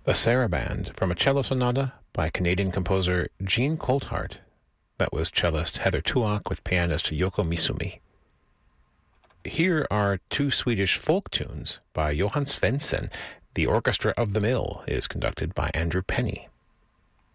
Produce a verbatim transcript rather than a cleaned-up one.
The Saraband from a cello sonata by Canadian composer Jean Coulthart. That was cellist Heather Tuock with pianist Yoko Misumi. Here are two Swedish folk tunes by Johan Svensson. The Orchestra of the Mill is conducted by Andrew Penny.